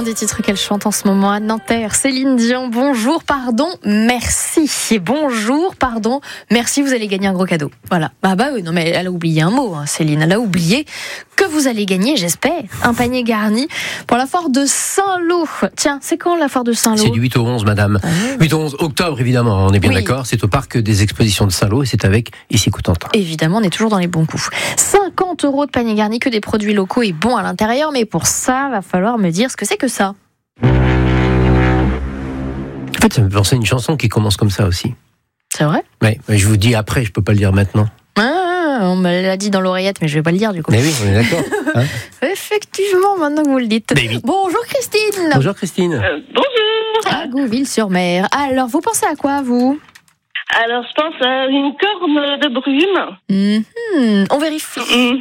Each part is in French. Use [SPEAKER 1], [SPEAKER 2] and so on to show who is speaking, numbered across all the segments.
[SPEAKER 1] des titres qu'elle chante en ce moment à Nanterre. Céline Dion, bonjour, pardon, merci. Et bonjour, pardon, merci, vous allez gagner un gros cadeau. Voilà. Bah oui, non mais elle a oublié un mot, Céline. Elle a oublié que vous allez gagner, j'espère, un panier garni pour la foire de Saint-Lô. Tiens, c'est quand la foire de Saint-Lô ?
[SPEAKER 2] C'est du 8 au 11, madame. 8 au 11 octobre, évidemment, on est bien d'accord. C'est au parc des expositions de Saint-Lô et c'est avec Ici Cotentin.
[SPEAKER 1] Évidemment, on est toujours dans les bons coups. 50 € de panier garni, que des produits locaux et bons à l'intérieur. Mais pour ça, va falloir me dire ce que c'est que ça.
[SPEAKER 2] En fait, ça me fait penser à une chanson qui commence comme ça aussi.
[SPEAKER 1] C'est vrai ?
[SPEAKER 2] Oui, mais je vous dis après, je peux pas le dire maintenant.
[SPEAKER 1] On me l'a dit dans l'oreillette, mais je vais pas le dire du coup.
[SPEAKER 2] Mais oui, on est d'accord. Hein.
[SPEAKER 1] Effectivement, maintenant que vous le dites.
[SPEAKER 2] Oui.
[SPEAKER 1] Bonjour Christine.
[SPEAKER 2] Bonjour Christine.
[SPEAKER 3] Bonjour.
[SPEAKER 1] À Gouville-sur-Mer. Alors, vous pensez à quoi, vous ?
[SPEAKER 3] Alors, je pense à une corne de brume.
[SPEAKER 1] On vérifie.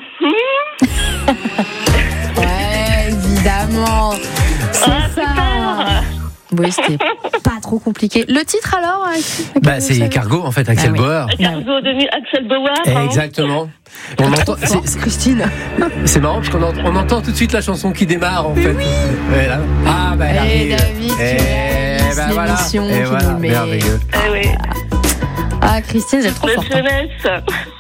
[SPEAKER 1] Ouais, évidemment. C'est ça.
[SPEAKER 3] Super.
[SPEAKER 1] Oui, c'était pas trop compliqué. Le titre alors
[SPEAKER 2] C'est Cargo en fait, Axel Bauer.
[SPEAKER 3] Cargo de Axel Bauer.
[SPEAKER 2] Exactement. On entend,
[SPEAKER 1] c'est Christine.
[SPEAKER 2] C'est marrant parce qu'on entend tout de suite la chanson qui démarre en fait.
[SPEAKER 1] Oui.
[SPEAKER 2] Et là, elle arrive.
[SPEAKER 1] David,
[SPEAKER 2] Voilà.
[SPEAKER 1] l'émission
[SPEAKER 2] Et
[SPEAKER 1] qui
[SPEAKER 2] voilà,
[SPEAKER 1] nous met.
[SPEAKER 2] merveilleux.
[SPEAKER 3] Oui.
[SPEAKER 1] Ah, Christine, vous êtes trop
[SPEAKER 3] Le
[SPEAKER 1] forte.
[SPEAKER 3] jeunesse.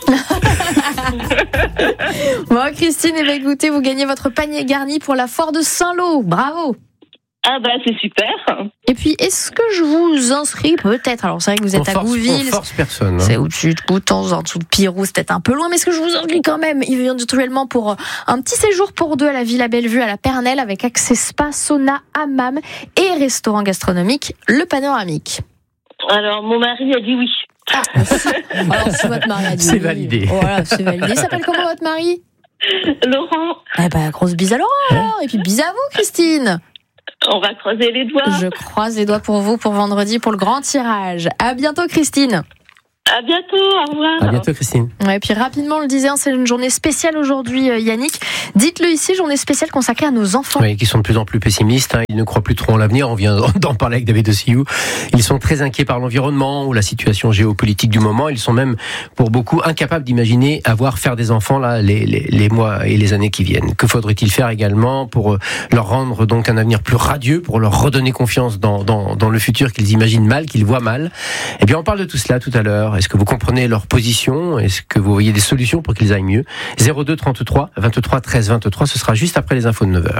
[SPEAKER 1] Bon, Christine, écoutez, vous gagnez votre panier garni pour la foire de Saint-Lô. Bravo.
[SPEAKER 3] Ah bah c'est super.
[SPEAKER 1] Et puis, est-ce que je vous inscris peut-être ? Alors, c'est vrai que vous êtes à Gouville.
[SPEAKER 2] On force personne.
[SPEAKER 1] C'est au-dessus de Coutances, en dessous de Pirou, c'est peut-être un peu loin, mais est-ce que je vous inscris quand même éventuellement pour un petit séjour pour deux à la Villa Bellevue, à la Pernelle, avec accès spa, sauna, hammam et restaurant gastronomique, le Panoramique.
[SPEAKER 3] Alors mon mari a dit oui.
[SPEAKER 1] Alors, si votre mari a dit
[SPEAKER 2] C'est
[SPEAKER 1] oui,
[SPEAKER 2] validé.
[SPEAKER 1] Voilà, c'est validé. Il s'appelle comment votre mari ?
[SPEAKER 3] Laurent,
[SPEAKER 1] Eh ben, grosse bise à Laurent, alors. Et puis bise à vous, Christine.
[SPEAKER 3] on va croiser les doigts.
[SPEAKER 1] Je croise les doigts pour vous pour vendredi pour le grand tirage. À bientôt, Christine.
[SPEAKER 3] À bientôt, au revoir.
[SPEAKER 2] À bientôt Christine.
[SPEAKER 1] Ouais, et puis rapidement, on le disait, c'est une journée spéciale aujourd'hui, Yannick. Dites-le ici, journée spéciale consacrée à nos enfants.
[SPEAKER 2] Oui, qui sont de plus en plus pessimistes. Ils ne croient plus trop en l'avenir. On vient d'en parler avec David Ossiou. Ils sont très inquiets par l'environnement ou la situation géopolitique du moment. Ils sont même, pour beaucoup, incapables d'imaginer faire des enfants là les mois et les années qui viennent. Que faudrait-il faire également pour leur rendre donc un avenir plus radieux, pour leur redonner confiance dans le futur qu'ils imaginent mal, qu'ils voient mal? Eh bien, on parle de tout cela tout à l'heure. Est-ce que vous comprenez leur position? Est-ce que vous voyez des solutions pour qu'ils aillent mieux? 02 33 23 13 23, ce sera juste après les infos de 9h.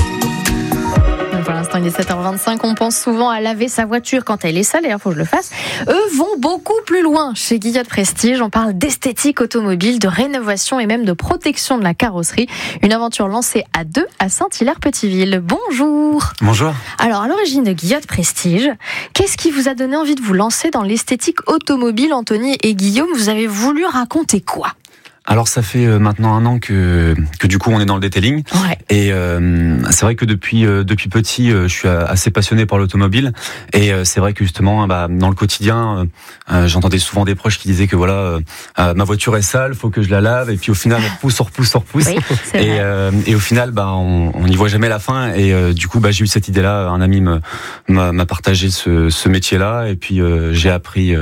[SPEAKER 1] Pour l'instant, il est 7h25. On pense souvent à laver sa voiture quand elle est sale. D'ailleurs, il faut que je le fasse. Eux vont beaucoup plus loin. Chez Guillotte Prestige, on parle d'esthétique automobile, de rénovation et même de protection de la carrosserie. Une aventure lancée à deux à Saint-Hilaire-Petiteville. Bonjour.
[SPEAKER 4] Bonjour.
[SPEAKER 1] Alors, à l'origine de Guillotte Prestige, qu'est-ce qui vous a donné envie de vous lancer dans l'esthétique automobile, Anthony et Guillaume? Vous avez voulu raconter quoi?
[SPEAKER 4] Alors ça fait maintenant 1 an que du coup on est dans le detailing.
[SPEAKER 1] Ouais.
[SPEAKER 4] Et c'est vrai que depuis petit je suis assez passionné par l'automobile et c'est vrai que justement dans le quotidien j'entendais souvent des proches qui disaient que voilà ma voiture est sale, faut que je la lave et puis au final on repousse.
[SPEAKER 1] Oui, c'est vrai.
[SPEAKER 4] Et au final on n'y voit jamais la fin et du coup j'ai eu cette idée là, un ami m'a partagé ce métier là et puis j'ai appris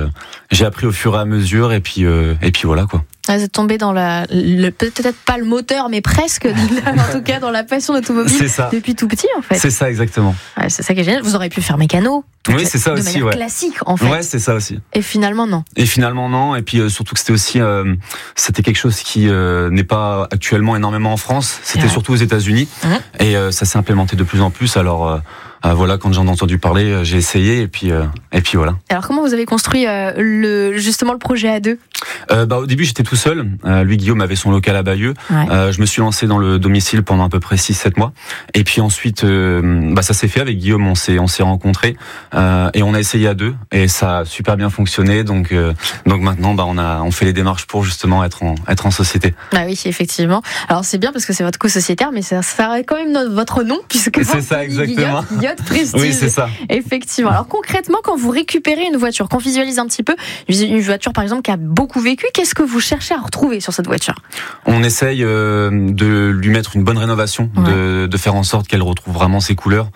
[SPEAKER 4] au fur et à mesure et puis voilà quoi.
[SPEAKER 1] Vous êtes tombé dans peut-être pas le moteur, mais presque, en tout cas dans la passion d'automobile depuis tout petit, en fait.
[SPEAKER 4] C'est ça, exactement.
[SPEAKER 1] Ouais, c'est ça qui est génial. Vous auriez pu faire mécano.
[SPEAKER 4] Oui, c'est ça aussi,
[SPEAKER 1] manière classique, en fait.
[SPEAKER 4] Ouais, c'est ça aussi.
[SPEAKER 1] Et finalement, non.
[SPEAKER 4] Et puis surtout que c'était aussi, c'était quelque chose qui n'est pas actuellement énormément en France. C'était surtout aux États-Unis. Et ça s'est implémenté de plus en plus. Alors voilà, quand j'en ai entendu parler, j'ai essayé et puis voilà.
[SPEAKER 1] Alors comment vous avez construit justement le projet à deux?
[SPEAKER 4] Au début j'étais tout seul. Lui Guillaume avait son local à Bayeux. Ouais. Je me suis lancé dans le domicile pendant à peu près 6-7 mois. Et puis ensuite ça s'est fait avec Guillaume, on s'est rencontrés et on a essayé à deux et ça a super bien fonctionné. Donc maintenant on fait les démarches pour justement être en société.
[SPEAKER 1] Ah oui, effectivement. Alors c'est bien parce que c'est votre co-sociétaire, mais ça reste quand même votre nom puisque
[SPEAKER 4] c'est ça exactement.
[SPEAKER 1] Guillotte Prestige.
[SPEAKER 4] Oui, c'est ça.
[SPEAKER 1] Effectivement. Alors concrètement, quand vous récupérez une voiture, qu'on visualise un petit peu, une voiture par exemple qui a beaucoup vécu, qu'est-ce que vous cherchez à retrouver sur cette voiture?
[SPEAKER 4] On essaye de lui mettre une bonne rénovation, de faire en sorte qu'elle retrouve vraiment ses couleurs.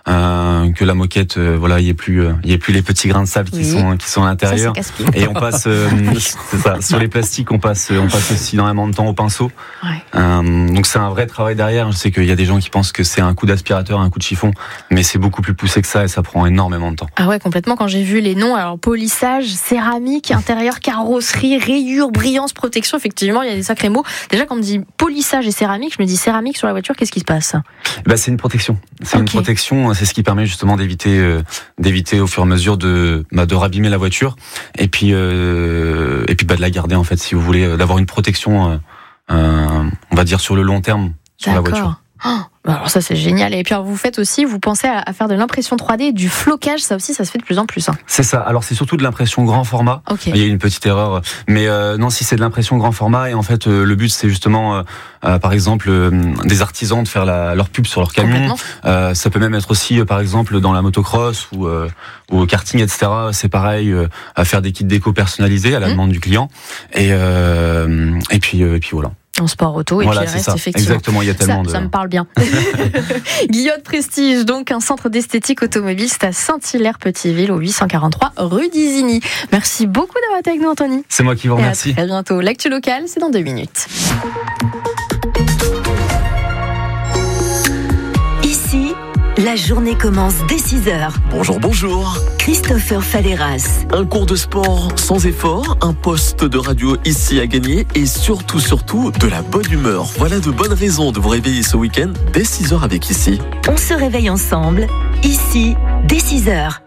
[SPEAKER 4] que la moquette, voilà, il y ait plus les petits grains de sable qui sont à l'intérieur.
[SPEAKER 1] Ça,
[SPEAKER 4] et on passe, c'est ça, sur les plastiques, on passe aussi énormément de temps au pinceau. Donc c'est un vrai travail derrière. Je sais qu'il y a des gens qui pensent que c'est un coup d'aspirateur, un coup de chiffon, mais c'est beaucoup plus poussé que ça et ça prend énormément de temps.
[SPEAKER 1] Ah ouais, complètement. Quand j'ai vu les noms, alors polissage, céramique, intérieur, carrosserie, rayures, brillance, protection, effectivement, il y a des sacrés mots. Déjà, quand on me dit polissage et céramique, je me dis céramique sur la voiture, qu'est-ce qui se passe ?
[SPEAKER 4] C'est une protection. C'est une protection. C'est ce qui permet justement d'éviter au fur et à mesure de rabîmer la voiture et puis de la garder en fait, si vous voulez, d'avoir une protection, on va dire sur le long terme sur la voiture.
[SPEAKER 1] Alors ça c'est génial. Et puis alors, vous pensez à faire de l'impression 3D, du flocage, ça aussi ça se fait de plus en plus.
[SPEAKER 4] C'est ça. Alors c'est surtout de l'impression grand format. Il y a une petite erreur, mais non, si c'est de l'impression grand format et en fait le but c'est justement par exemple des artisans de faire leur pub sur leur camion. Ça peut même être aussi par exemple dans la motocross ou au karting, etc. C'est pareil, à faire des kits déco personnalisés à la demande du client et puis voilà.
[SPEAKER 1] En sport auto, et
[SPEAKER 4] voilà,
[SPEAKER 1] puis le reste,
[SPEAKER 4] ça.
[SPEAKER 1] effectivement.
[SPEAKER 4] Exactement, il y a tellement
[SPEAKER 1] ça me parle bien. Guillotte Prestige, donc un centre d'esthétique automobile, c'est à Saint-Hilaire-Petiteville, au 843 rue d'Isigny. Merci beaucoup d'avoir été avec nous, Anthony.
[SPEAKER 4] C'est moi qui vous remercie.
[SPEAKER 1] Et à très bientôt. L'actu locale, c'est dans 2 minutes.
[SPEAKER 5] Ici, la journée commence dès 6h.
[SPEAKER 6] Bonjour.
[SPEAKER 5] Christopher Falleras.
[SPEAKER 6] Un cours de sport sans effort, un poste de radio ici à gagner et surtout de la bonne humeur. Voilà de bonnes raisons de vous réveiller ce week-end dès 6h avec Ici.
[SPEAKER 5] On se réveille ensemble, ici, dès 6h.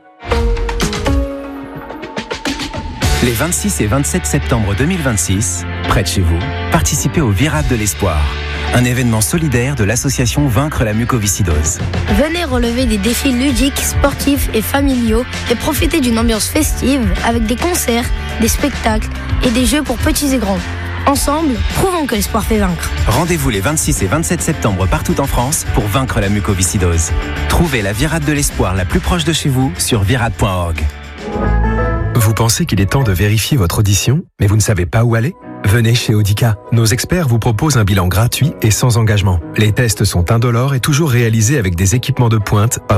[SPEAKER 7] Les 26 et 27 septembre 2026, près de chez vous, participez au Virade de l'Espoir, un événement solidaire de l'association Vaincre la mucoviscidose.
[SPEAKER 8] Venez relever des défis ludiques, sportifs et familiaux et profiter d'une ambiance festive avec des concerts, des spectacles et des jeux pour petits et grands. Ensemble, prouvons que l'espoir fait vaincre.
[SPEAKER 7] Rendez-vous les 26 et 27 septembre partout en France pour vaincre la mucoviscidose. Trouvez la Virade de l'Espoir la plus proche de chez vous sur virade.org.
[SPEAKER 9] Vous pensez qu'il est temps de vérifier votre audition, mais vous ne savez pas où aller ? Venez chez Audica. Nos experts vous proposent un bilan gratuit et sans engagement. Les tests sont indolores et toujours réalisés avec des équipements de pointe